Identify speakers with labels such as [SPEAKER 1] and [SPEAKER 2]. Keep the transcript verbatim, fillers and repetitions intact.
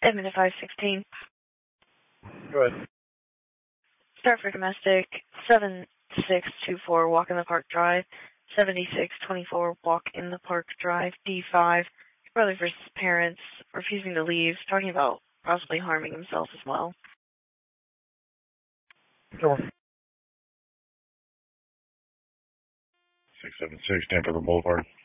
[SPEAKER 1] Edmund five sixteen.
[SPEAKER 2] Go ahead.
[SPEAKER 1] Start for domestic. seven six two four, Walk in the Park Drive. seventy-six twenty-four, Walk in the Park Drive. D five, brother versus parents, refusing to leave, talking about possibly harming himself as well.
[SPEAKER 2] Go on. six seven six, Tampa Boulevard.